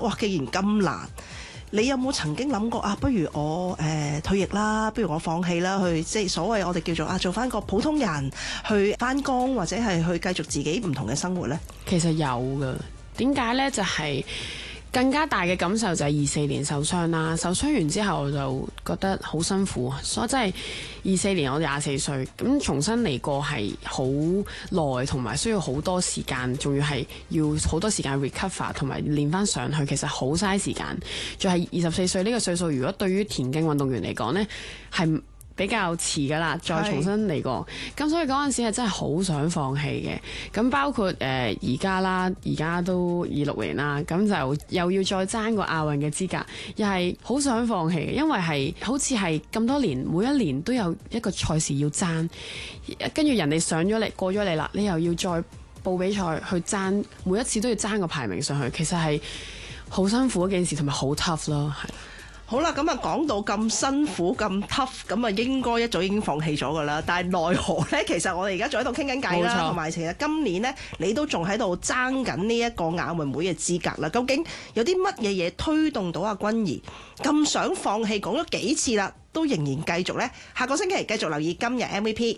哇，既然咁難，你有冇曾經諗過啊？不如我退役啦，不如我放棄啦，去即係所謂我哋叫做做翻個普通人去翻工，或者係去繼續自己唔同嘅生活呢？ 其實有㗎，點解呢？就係更加大嘅感受就係24年受傷啦，受傷完之後就覺得好辛苦，所以真係24年我24歲，咁重新嚟過係好耐，同埋需要好多時間，仲要係要好多時間 recover 同埋練翻上去，其實好嘥時間。仲係24歲呢個歲數，如果對於田徑運動員嚟講呢，係比較遲噶啦，再重新嚟過，咁所以嗰陣時係真係好想放棄嘅。咁包括而家啦，而家都26年啦，咁就又要再爭個亞運嘅資格，又係好想放棄嘅，因為係好似係咁多年，每一年都有一個賽事要爭，跟住人哋上咗嚟過咗嚟啦，你又要再報比賽去爭，每一次都要爭個排名上去，其實係好辛苦一件事，同埋好 tough 咯，係。 好啦，咁啊講到咁辛苦咁 tough，咁啊應該一早已經放棄咗噶啦。但係奈何呢？其實我哋而家仲喺度傾緊偈啦，同埋其實今年呢，你都仲喺度爭緊呢一個亞運會嘅資格啦。究竟有啲乜嘢嘢推動到阿君怡咁想放棄？講咗幾次啦，都仍然繼續呢？下個星期繼續留意今日 MVP。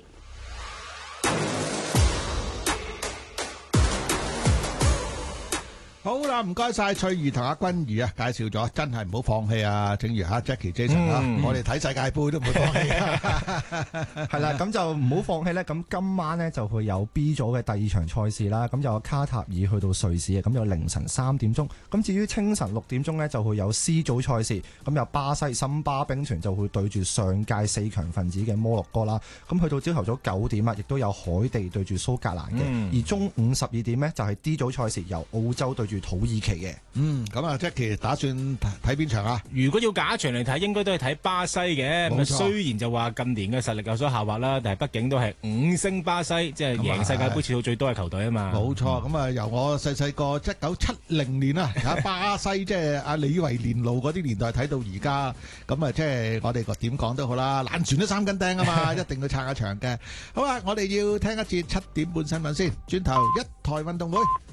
好啦，唔該晒翠怡同阿君怡啊，介紹咗真係唔好放棄啊！正如Jackie Jason 啊，我哋睇世界盃都唔好放棄啊！ 係啦，咁就唔好放棄咧。咁今晚咧就會有 B 組嘅第二場賽事啦。咁就有卡塔爾去到瑞士嘅，咁有凌晨3點鐘。咁至於清晨6點鐘咧，就會有 C 組賽事。咁有巴西森巴兵團就會對住上屆4強分子嘅摩洛哥啦。咁去到朝頭早9點啊，亦都有海地對住蘇格蘭嘅。而中午12點呢，就係 D 組賽事，由澳洲對住土耳其嘅。 咁啊 Jackie 打算睇邊場啊？ 如果要揀一場嚟睇，應該都係睇巴西嘅。咁雖然就話近年嘅實力有所下滑啦，但係畢竟都係5星巴西，即係贏世界盃次數最多嘅球隊啊嘛。 冇錯，咁啊由我細個1970年啊，巴西即係阿李維連奴嗰啲年代睇到而家，咁啊即係我哋點講都好啦，爛船都3斤釘啊嘛，一定要撐一場嘅。好啊，我哋要聽一節7點半新聞先，轉頭一台運動會。